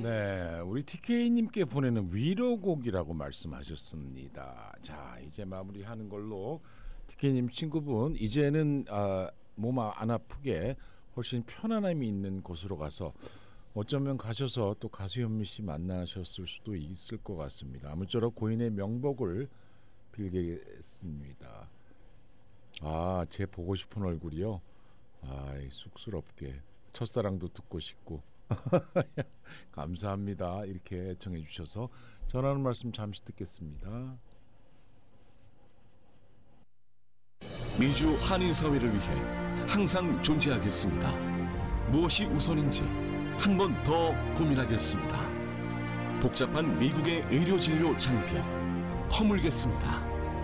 네, 우리 TK님께 보내는 위로곡이라고 말씀하셨습니다. 자, 이제 마무리하는 걸로. TK님 친구분 이제는 몸 안 아프게 훨씬 편안함이 있는 곳으로 가서 어쩌면 가셔서 또 가수 현미 씨 만나셨을 수도 있을 것 같습니다. 아무쪼록 고인의 명복을 빌겠습니다. 제 보고 싶은 얼굴이요. 쑥스럽게 첫사랑도 듣고 싶고. 감사합니다. 이렇게 애청해 주셔서 전하는 말씀 잠시 듣겠습니다. 미주 한인사회를 위해 항상 존재하겠습니다. 무엇이 우선인지 한 번 더 고민하겠습니다. 복잡한 미국의 의료진료 장벽 허물겠습니다.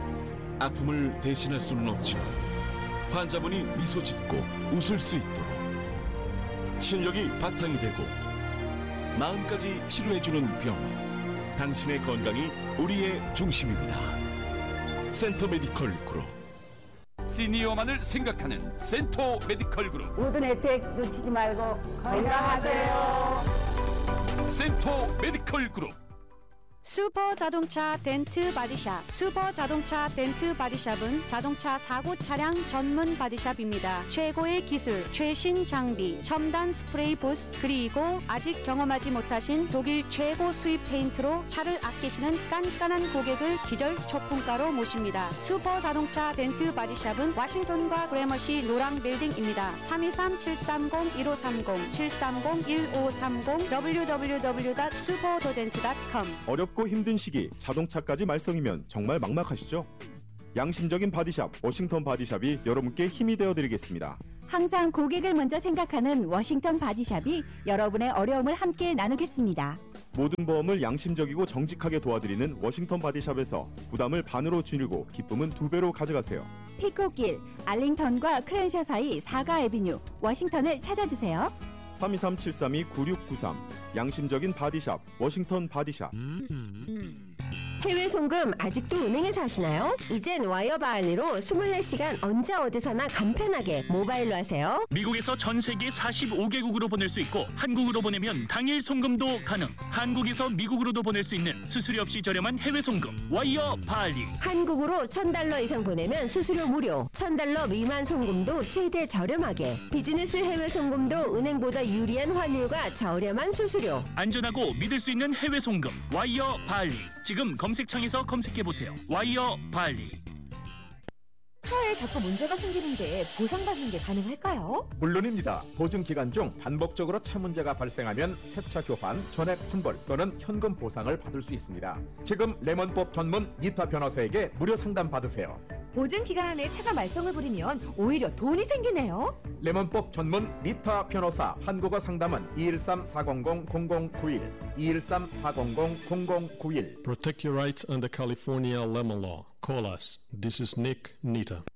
아픔을 대신할 수는 없지만 환자분이 미소 짓고 웃을 수 있도록 실력이 바탕이 되고 마음까지 치료해주는 병원, 당신의 건강이 우리의 중심입니다. 센터 메디컬 그룹. 시니어만을 생각하는 센터 메디컬 그룹. 모든 혜택 놓치지 말고 건강하세요. 센터 메디컬 그룹. 슈퍼 자동차 덴트 바디샵. 슈퍼 자동차 덴트 바디샵은 자동차 사고 차량 전문 바디샵입니다. 최고의 기술, 최신 장비, 첨단 스프레이 부스, 그리고 아직 경험하지 못하신 독일 최고 수입 페인트로 차를 아끼시는 깐깐한 고객을 기절 초품가로 모십니다. 슈퍼 자동차 덴트 바디샵은 워싱턴과 그래머시 노랑 빌딩입니다. 323-730-1530, 730-1530, www.superdodent.com. 어렵고 힘든 시기 자동차까지 말썽이면 정말 막막하시죠? 양심적인 바디샵 워싱턴 바디샵이 여러분께 힘이 되어드리겠습니다. 항상 고객을 먼저 생각하는 워싱턴 바디샵이 여러분의 어려움을 함께 나누겠습니다. 모든 보험을 양심적이고 정직하게 도와드리는 워싱턴 바디샵에서 부담을 반으로 줄이고 기쁨은 2배로 가져가세요. 피코길, 알링턴과 크랜셔 사이 4가 애비뉴 워싱턴을 찾아주세요. 323-732-9693 양심적인 바디샵 워싱턴 바디샵. 해외 송금 아직도 은행에서 하시나요? 이젠 와이어 바할리로 24시간 언제 어디서나 간편하게 모바일로 하세요. 미국에서 전 세계 45개국으로 보낼 수 있고 한국으로 보내면 당일 송금도 가능. 한국에서 미국으로도 보낼 수 있는 수수료 없이 저렴한 해외 송금 와이어 바할리. 한국으로 $1,000 이상 보내면 수수료 무료, $1,000 미만 송금도 최대 저렴하게, 비즈니스 해외 송금도 은행보다 유리한 환율과 저렴한 수수료. 안전하고 믿을 수 있는 해외 송금 와이어 바할리. 지금 검색창에서 검색해보세요. 와이어 바할리. 차에 자꾸 문제가 생기는데 보상받는 게 가능할까요? 물론입니다. 보증 기간 중 반복적으로 차 문제가 발생하면 새차 교환, 전액 환불 또는 현금 보상을 받을 수 있습니다. 지금 레몬법 전문 니타 변호사에게 무료 상담 받으세요. 보증 기간 안에 차가 말썽을 부리면 오히려 돈이 생기네요. 레몬법 전문 니타 변호사. 한국어 상담은 213-400-0091 213-400-0091. Protect your rights under California lemon law. Call us. This is Nick Nita.